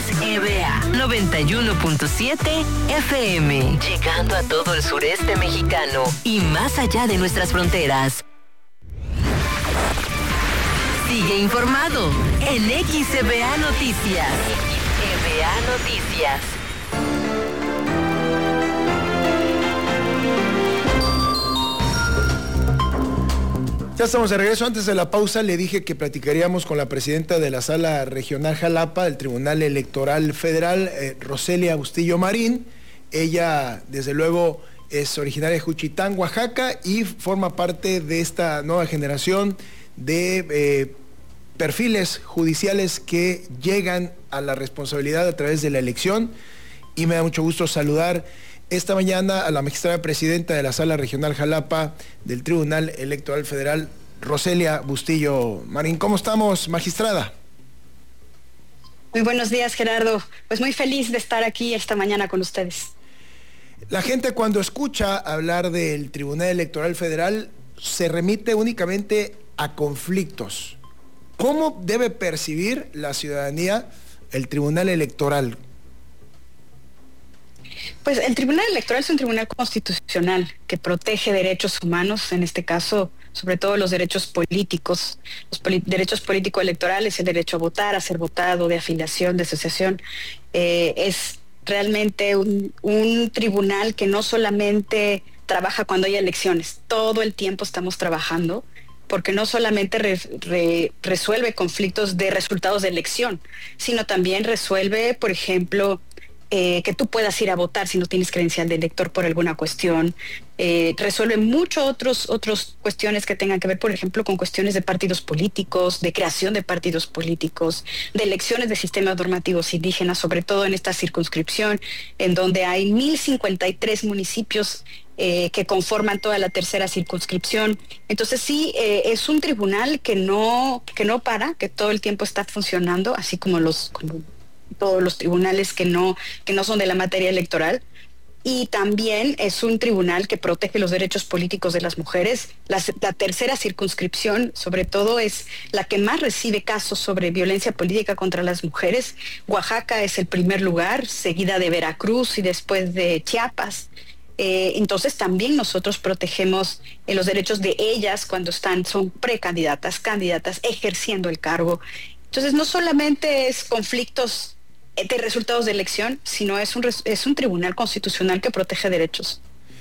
XEBA 91.7 FM, llegando a todo el sureste mexicano y más allá de nuestras fronteras. Sigue informado en XEBA Noticias. XEBA Noticias. Ya estamos de regreso. Antes de la pausa le dije que platicaríamos con la presidenta de la Sala Regional Jalapa del Tribunal Electoral Federal, Roselia Bustillo Marín. Ella, desde luego, es originaria de Juchitán, Oaxaca, y forma parte de esta nueva generación de perfiles judiciales que llegan a la responsabilidad a través de la elección. Y me da mucho gusto saludar esta mañana a la magistrada presidenta de la Sala Regional Jalapa del Tribunal Electoral Federal, Roselia Bustillo Marín. ¿Cómo estamos, magistrada? Muy buenos días, Gerardo. Pues muy feliz de estar aquí esta mañana con ustedes. La gente, cuando escucha hablar del Tribunal Electoral Federal, se remite únicamente a conflictos. ¿Cómo debe percibir la ciudadanía el Tribunal Electoral? Pues el Tribunal Electoral es un tribunal constitucional que protege derechos humanos, en este caso, sobre todo los derechos políticos, derechos político-electorales, el derecho a votar, a ser votado, de afiliación, de asociación. Es realmente un tribunal que no solamente trabaja cuando hay elecciones, todo el tiempo estamos trabajando, porque no solamente resuelve conflictos de resultados de elección, sino también resuelve, por ejemplo, que tú puedas ir a votar si no tienes credencial de elector por alguna cuestión. Resuelve muchas otras cuestiones que tengan que ver, por ejemplo, con cuestiones de partidos políticos, de creación de partidos políticos, de elecciones de sistemas normativos indígenas, sobre todo en esta circunscripción, en donde hay 1,053 municipios que conforman toda la tercera circunscripción. Entonces sí, es un tribunal que no para, que todo el tiempo está funcionando, así como todos los tribunales que no son de la materia electoral. Y también es un tribunal que protege los derechos políticos de las mujeres. La tercera circunscripción, sobre todo, es la que más recibe casos sobre violencia política contra las mujeres. Oaxaca es el primer lugar, seguida de Veracruz y después de Chiapas. Entonces también nosotros protegemos los derechos de ellas cuando son precandidatas, candidatas, ejerciendo el cargo. Entonces no solamente es conflictos de resultados de elección, sino es un tribunal constitucional que protege derechos.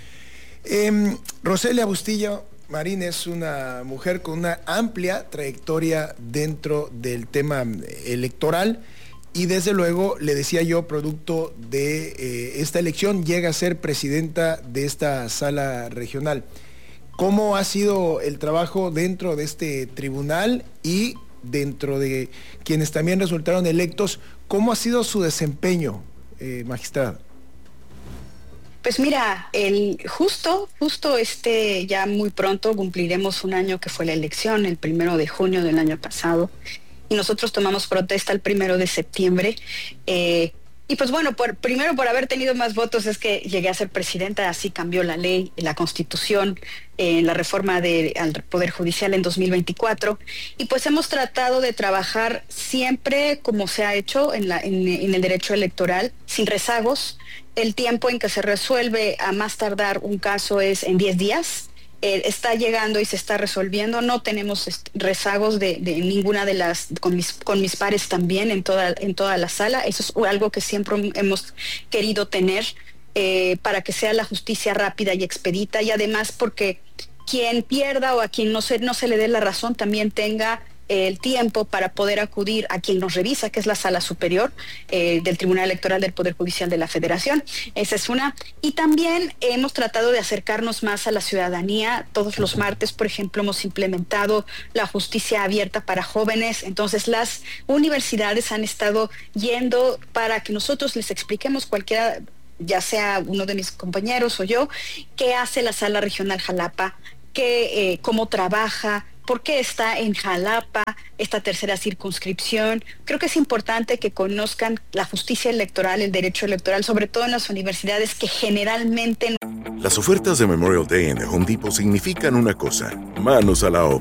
Roselia Bustillo Marín es una mujer con una amplia trayectoria dentro del tema electoral y desde luego, le decía yo, producto de esta elección, llega a ser presidenta de esta sala regional. ¿Cómo ha sido el trabajo dentro de este tribunal y dentro de quienes también resultaron electos? ¿Cómo ha sido su desempeño, magistrada? Pues mira, justo ya muy pronto cumpliremos un año que fue la elección, el 1 de junio del año pasado, y nosotros tomamos protesta el 1 de septiembre. Y pues bueno, primero por haber tenido más votos es que llegué a ser presidenta, así cambió la ley, la Constitución, la reforma al Poder Judicial en 2024, y pues hemos tratado de trabajar siempre como se ha hecho en el derecho electoral, sin rezagos. El tiempo en que se resuelve a más tardar un caso es en 10 días. Está llegando y se está resolviendo, no tenemos rezagos de ninguna de las, con mis pares también en toda la sala. Eso es algo que siempre hemos querido tener para que sea la justicia rápida y expedita, y además porque quien pierda o a quien no se le dé la razón también tenga el tiempo para poder acudir a quien nos revisa, que es la Sala Superior del Tribunal Electoral del Poder Judicial de la Federación. Esa es una. Y también hemos tratado de acercarnos más a la ciudadanía. Todos los martes, por ejemplo, hemos implementado la justicia abierta para jóvenes. Entonces, las universidades han estado yendo para que nosotros les expliquemos, cualquiera, ya sea uno de mis compañeros o yo, qué hace la Sala Regional Jalapa, cómo trabaja, por qué está en Jalapa esta tercera circunscripción. Creo que es importante que conozcan la justicia electoral, el derecho electoral, sobre todo en las universidades que generalmente... Las ofertas de Memorial Day en The Home Depot significan una cosa: manos a la obra.